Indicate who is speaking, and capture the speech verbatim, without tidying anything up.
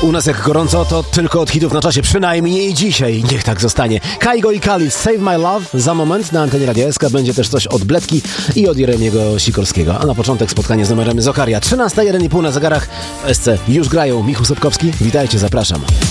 Speaker 1: U nas jak gorąco, to tylko od hitów na czasie, przynajmniej dzisiaj. Niech tak zostanie. Kaigo i Kali, Save My Love. Za moment na antenie Radia S K będzie też coś od Bledki i od Jeremiego Sikorskiego. A na początek spotkanie z numerem Zokaria. trzynasta jeden i pół na zegarach w S C. Już grają. Michał Sepkowski, witajcie, zapraszam.